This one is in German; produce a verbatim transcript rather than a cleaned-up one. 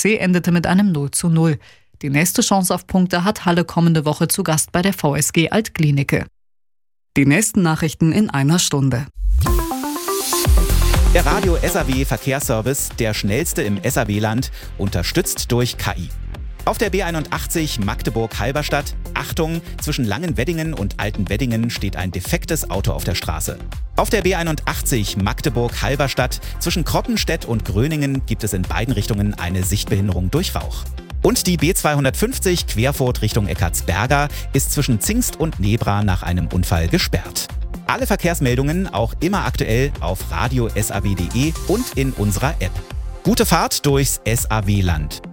C endete mit einem null zu null. Die nächste Chance auf Punkte hat Halle kommende Woche zu Gast bei der V S G Alt-Glienicke. Die nächsten Nachrichten in einer Stunde. Der Radio S A W Verkehrsservice, der schnellste im S A W-Land, unterstützt durch K I. Auf der B einundachtzig Magdeburg-Halberstadt, Achtung, zwischen Langenweddingen und Altenweddingen steht ein defektes Auto auf der Straße. Auf der B einundachtzig Magdeburg-Halberstadt, zwischen Kroppenstedt und Gröningen gibt es in beiden Richtungen eine Sichtbehinderung durch Rauch. Und die B zweihundertfünfzig Querfurt Richtung Eckartsberga ist zwischen Zingst und Nebra nach einem Unfall gesperrt. Alle Verkehrsmeldungen auch immer aktuell auf radio punkt s a w punkt d e und in unserer App. Gute Fahrt durchs S A W-Land.